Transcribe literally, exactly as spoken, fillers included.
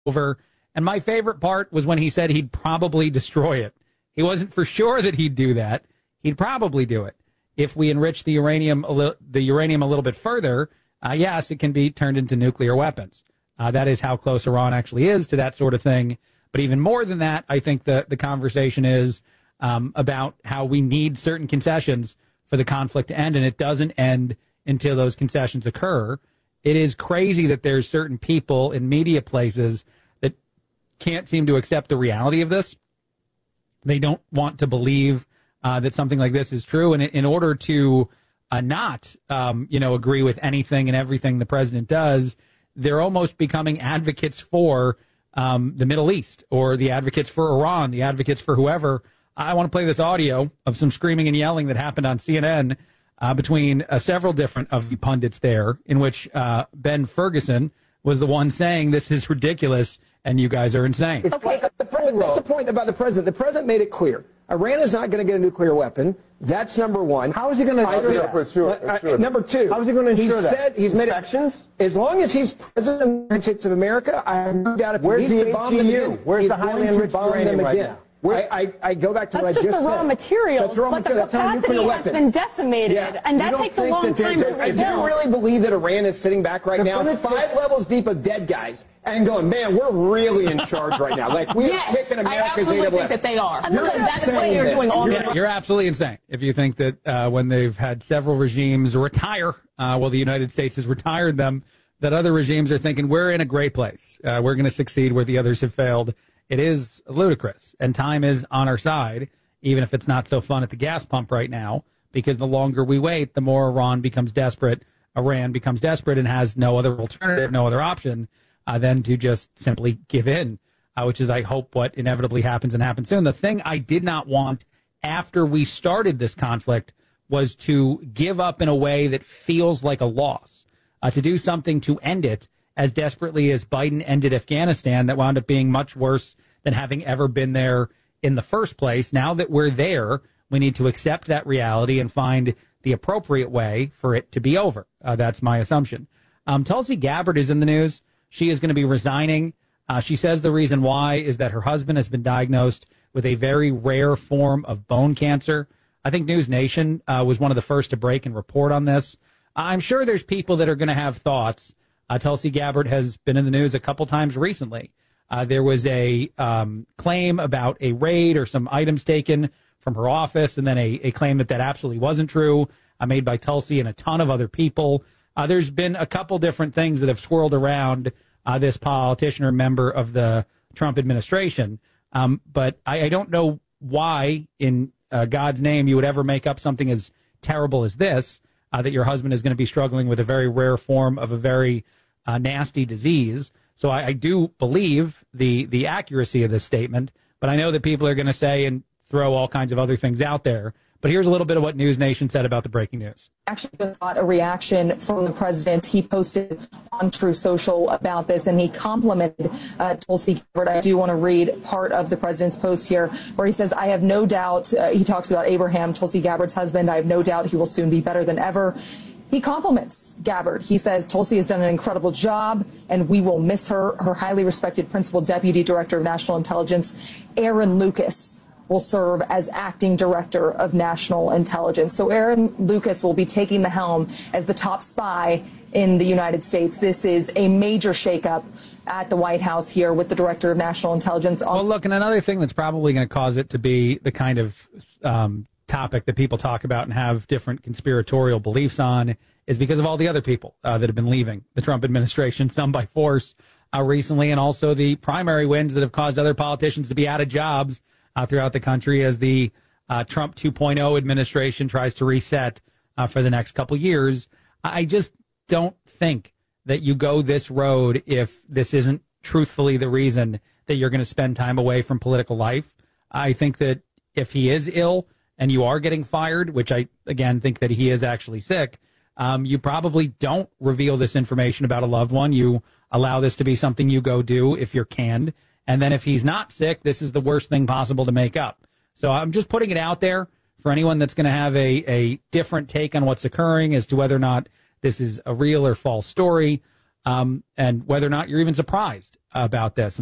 over. And my favorite part was when he said he'd probably destroy it. He wasn't for sure that he'd do that. He'd probably do it. If we enrich the uranium a little, the uranium a little bit further, uh, yes, it can be turned into nuclear weapons. Uh, that is how close Iran actually is to that sort of thing. But even more than that, I think the, the conversation is um, about how we need certain concessions for the conflict to end, and it doesn't end until those concessions occur. It is crazy that there's certain people in media places that can't seem to accept the reality of this. They don't want to believe uh, that something like this is true. And in order to uh, not, um, you know, agree with anything and everything the president does, they're almost becoming advocates for um, the Middle East, or the advocates for Iran, the advocates for whoever. I want to play this audio of some screaming and yelling that happened on C N N uh, between uh, several different of the pundits there, in which uh, Ben Ferguson was the one saying this is ridiculous and you guys are insane. It's okay, like the, that's the point about the president. The president made it clear. Iran is not going to get a nuclear weapon. That's number one. How is he going to ensure that? For sure, for sure. Uh, number two. How is he going to ensure he that? Said he's Inspections? made it, as long as he's president of the United States of America, I have no doubt if Where's he needs the to bomb them again, Where's he's the highly going to enriched bomb uranium them right again. now? I, I, I go back to That's what I just said. just the raw materials, That's raw but material. the capacity has been decimated, yeah. and that You don't takes a think long that time to I rebuild. do really believe that Iran is sitting back right now, five levels deep of dead guys, and going, man, we're really in charge right now. Like, we're yes, kicking America's I absolutely think that they are. You're that is what they're doing all the You're, you're absolutely insane if you think that uh, when they've had several regimes retire, uh, well, the United States has retired them, that other regimes are thinking we're in a great place. Uh, we're going to succeed where the others have failed. It is ludicrous, and time is on our side, even if it's not so fun at the gas pump right now, because the longer we wait, the more Iran becomes desperate, Iran becomes desperate and has no other alternative, no other option uh, than to just simply give in, uh, which is, I hope, what inevitably happens and happens soon. The thing I did not want after we started this conflict was to give up in a way that feels like a loss, uh, to do something to end it as desperately as Biden ended Afghanistan, that wound up being much worse than having ever been there in the first place. Now that we're there, we need to accept that reality and find the appropriate way for it to be over. Uh, that's my assumption. Um, Tulsi Gabbard is in the news. She is going to be resigning. Uh, she says the reason why is that her husband has been diagnosed with a very rare form of bone cancer. I think News Nation uh, was one of the first to break and report on this. I'm sure there's people that are going to have thoughts. Uh, Tulsi Gabbard has been in the news a couple times recently. Uh, there was a um, claim about a raid or some items taken from her office, and then a, a claim that that absolutely wasn't true, uh, made by Tulsi and a ton of other people. Uh, there's been a couple different things that have swirled around uh, this politician or member of the Trump administration. Um, but I, I don't know why, in uh, God's name, you would ever make up something as terrible as this, uh, that your husband is going to be struggling with a very rare form of a very uh, nasty disease. So I, I do believe the the accuracy of this statement, but I know that people are going to say and throw all kinds of other things out there. But here's a little bit of what News Nation said about the breaking news. Actually got a reaction from the president. He posted on True Social about this, and he complimented uh, Tulsi Gabbard. I do want to read part of the president's post here, where he says, I have no doubt, uh, he talks about Abraham, Tulsi Gabbard's husband, I have no doubt he will soon be better than ever. He compliments Gabbard. He says Tulsi has done an incredible job, and we will miss her. Her highly respected principal deputy director of national intelligence, Aaron Lucas, will serve as acting director of national intelligence. So Aaron Lucas will be taking the helm as the top spy in the United States. This is a major shakeup at the White House here with the director of national intelligence. Well, look, and another thing that's probably going to cause it to be the kind of um, topic that people talk about and have different conspiratorial beliefs on is because of all the other people uh, that have been leaving the Trump administration, some by force uh, recently, and also the primary wins that have caused other politicians to be out of jobs uh, throughout the country as the uh, Trump two point oh administration tries to reset uh, for the next couple years. I just don't think that you go this road if this isn't truthfully the reason that you're going to spend time away from political life. I think that if he is ill and you are getting fired, which I, again, think that he is actually sick, um, you probably don't reveal this information about a loved one. You allow this to be something you go do if you're canned. And then if he's not sick, this is the worst thing possible to make up. So I'm just putting it out there for anyone that's going to have a, a different take on what's occurring as to whether or not this is a real or false story. um, and whether or not you're even surprised about this.